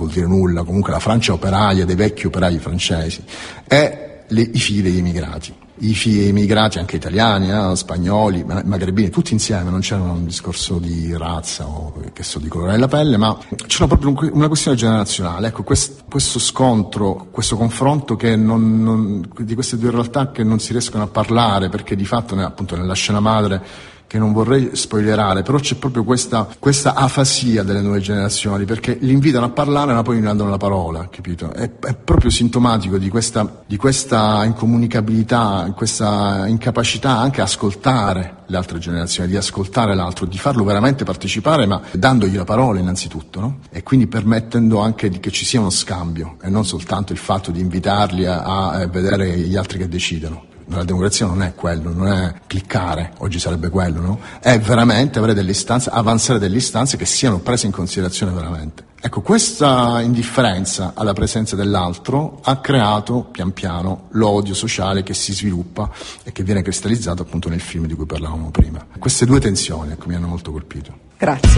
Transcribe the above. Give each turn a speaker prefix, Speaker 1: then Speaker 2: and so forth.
Speaker 1: vuol dire nulla, comunque la Francia operaia, dei vecchi operai francesi, e i figli degli immigrati. I figli immigrati anche italiani, spagnoli, magrebini, tutti insieme, non c'era un discorso di razza o che so di colore della pelle, ma c'era proprio una questione generazionale. Ecco, questo scontro, questo confronto che di queste due realtà che non si riescono a parlare, perché di fatto appunto nella scena madre, che non vorrei spoilerare, però c'è proprio questa afasia delle nuove generazioni, perché li invitano a parlare ma poi non danno la parola, capito? È proprio sintomatico di questa incomunicabilità, questa incapacità anche a ascoltare le altre generazioni, di ascoltare l'altro, di farlo veramente partecipare, ma dandogli la parola innanzitutto, no? E quindi permettendo anche che ci sia uno scambio e non soltanto il fatto di invitarli a vedere gli altri che decidono. La democrazia non è quello, non è cliccare, oggi sarebbe quello, no? È veramente avere delle istanze, avanzare delle istanze che siano prese in considerazione veramente. Ecco, questa indifferenza alla presenza dell'altro ha creato pian piano l'odio sociale che si sviluppa e che viene cristallizzato appunto nel film di cui parlavamo prima. Queste due tensioni, ecco, mi hanno molto colpito.
Speaker 2: Grazie.